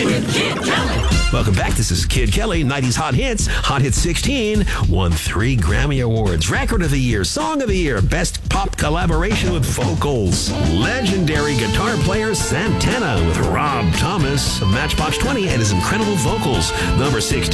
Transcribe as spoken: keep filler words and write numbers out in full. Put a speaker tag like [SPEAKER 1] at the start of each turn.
[SPEAKER 1] with Kid Kelly.
[SPEAKER 2] Welcome back. This is Kid Kelly, nineties Hot Hits. Hot Hits sixteen won three Grammy Awards. Record of the Year, Song of the Year, Best Pop Collaboration with Vocals. Legendary guitar player Santana with Rob Thomas of Matchbox twenty and his incredible vocals. Number sixteen.